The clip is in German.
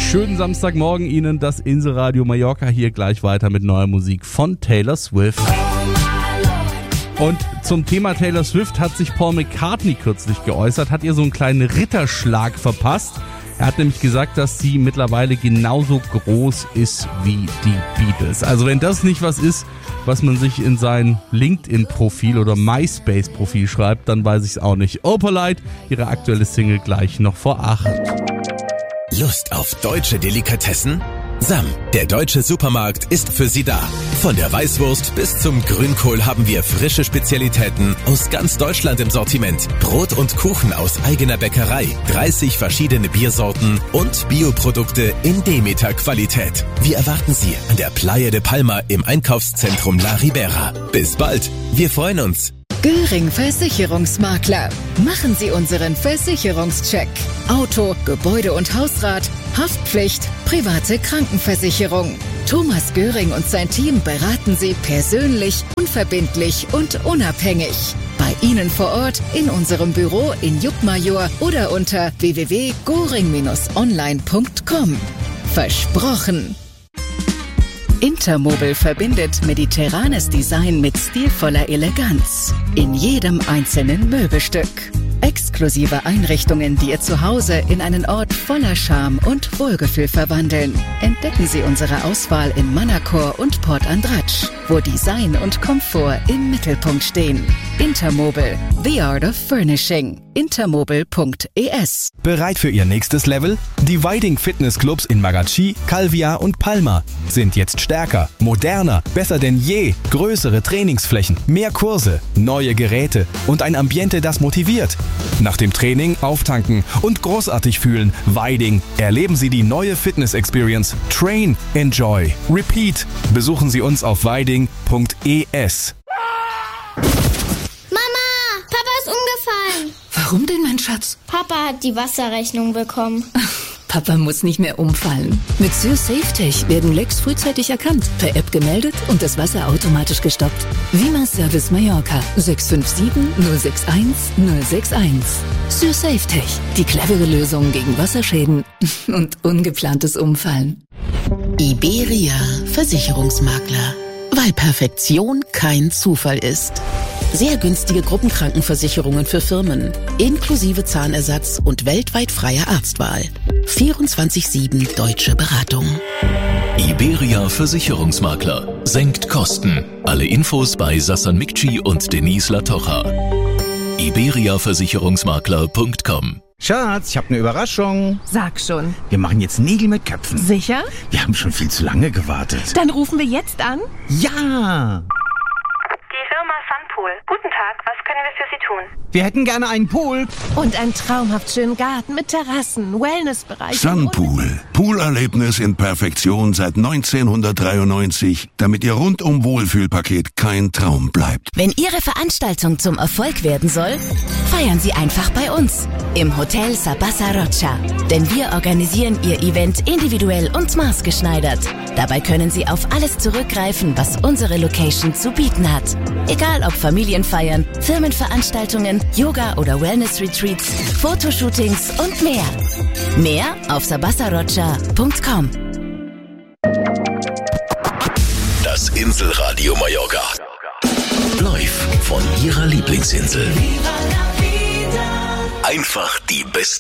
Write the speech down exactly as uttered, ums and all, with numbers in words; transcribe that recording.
Schönen Samstagmorgen Ihnen, das Inselradio Mallorca hier gleich weiter mit neuer Musik von Taylor Swift. Und zum Thema Taylor Swift hat sich Paul McCartney kürzlich geäußert, hat ihr so einen kleinen Ritterschlag verpasst. Er hat nämlich gesagt, dass sie mittlerweile genauso groß ist wie die Beatles. Also wenn das nicht was ist, was man sich in sein LinkedIn-Profil oder MySpace-Profil schreibt, dann weiß ich es auch nicht. Opalite, ihre aktuelle Single gleich noch vor acht. Lust auf deutsche Delikatessen? Sam, der deutsche Supermarkt, ist für Sie da. Von der Weißwurst bis zum Grünkohl haben wir frische Spezialitäten aus ganz Deutschland im Sortiment. Brot und Kuchen aus eigener Bäckerei, dreißig verschiedene Biersorten und Bioprodukte in Demeter-Qualität. Wir erwarten Sie an der Playa de Palma im Einkaufszentrum La Ribera. Bis bald, wir freuen uns. Göring Versicherungsmakler. Machen Sie unseren Versicherungscheck. Auto, Gebäude- und Hausrat, Haftpflicht, private Krankenversicherung. Thomas Göring und sein Team beraten Sie persönlich, unverbindlich und unabhängig. Bei Ihnen vor Ort, in unserem Büro in Juckmajor oder unter w w w punkt goring Bindestrich online punkt com. Versprochen! Intermobile verbindet mediterranes Design mit stilvoller Eleganz in jedem einzelnen Möbelstück. Exklusive Einrichtungen, die Ihr Zuhause in einen Ort voller Charme und Wohlgefühl verwandeln. Entdecken Sie unsere Auswahl in Manacor und Port Andratsch, wo Design und Komfort im Mittelpunkt stehen. Intermobile, the art of furnishing. intermobile punkt e s. Bereit für Ihr nächstes Level? Die Weiding Fitnessclubs in Magachi, Calvia und Palma sind jetzt stärker, moderner, besser denn je. Größere Trainingsflächen, mehr Kurse, neue Geräte und ein Ambiente, das motiviert. Nach dem Training auftanken und großartig fühlen. Weiding. Erleben Sie die neue Fitness-Experience. Train, enjoy, repeat. Besuchen Sie uns auf weiding punkt e s. Umgefallen. Warum denn, mein Schatz? Papa hat die Wasserrechnung bekommen. Papa muss nicht mehr umfallen. Mit SürSafeTech werden Lecks frühzeitig erkannt, per App gemeldet und das Wasser automatisch gestoppt. Vima Service Mallorca sechs fünf sieben null sechs eins null sechs eins. SürSafeTech, die clevere Lösung gegen Wasserschäden und ungeplantes Umfallen. Iberia Versicherungsmakler. Weil Perfektion kein Zufall ist. Sehr günstige Gruppenkrankenversicherungen für Firmen, inklusive Zahnersatz und weltweit freier Arztwahl. vierundzwanzig sieben deutsche Beratung. Iberia Versicherungsmakler. Senkt Kosten. Alle Infos bei Sassan Mikci und Denise Latocha. iberia versicherungsmakler punkt com. Schatz, ich habe eine Überraschung. Sag schon. Wir machen jetzt Nägel mit Köpfen. Sicher? Wir haben schon viel zu lange gewartet. Dann rufen wir jetzt an. Ja! Die Firma Sunpool. Guten Tag, was können wir für Sie tun? Wir hätten gerne einen Pool. Und einen traumhaft schönen Garten mit Terrassen, Wellnessbereich. Sunpool. Poolerlebnis in Perfektion seit neunzehnhundertdreiundneunzig, damit Ihr rundum Wohlfühlpaket kein Traum bleibt. Wenn Ihre Veranstaltung zum Erfolg werden soll, feiern Sie einfach bei uns im Hotel Sabasa Rocha. Denn wir organisieren Ihr Event individuell und maßgeschneidert. Dabei können Sie auf alles zurückgreifen, was unsere Location zu bieten hat. Egal ob Familienfeiern, Firmenveranstaltungen, Yoga- oder Wellness-Retreats, Fotoshootings und mehr. Mehr auf sabasa rocha punkt com. Das Inselradio Mallorca. Live von Ihrer Lieblingsinsel. Einfach die besten